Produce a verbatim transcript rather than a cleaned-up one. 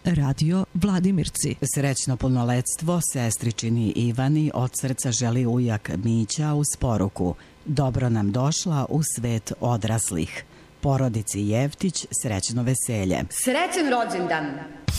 Radio Vladimirci. Srećno punoletstvo sestričini Ivani od srca želi ujak Mića uz poruku: dobro nam došla u svet odraslih. Porodici Jevtić srećno veselje. Srećan rođendan!